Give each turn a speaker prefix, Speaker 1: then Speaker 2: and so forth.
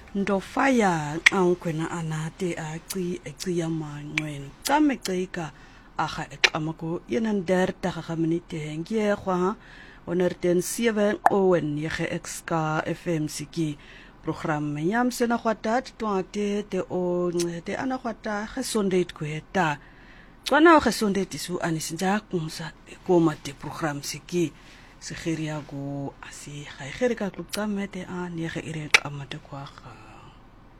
Speaker 1: Ndofaya ankwena anate aci yamanqwena cameceka aga eqamako yenanderta gaminite ngie kwa onerten 7 owen yege exka FM siki program yam sena kwatat twate te o te ana kwata gesondheid kweta tswana gesondheid isu anisinja kumsa koma te program siki segeria go asi ga gerika klukamete an yege ire qamate kwa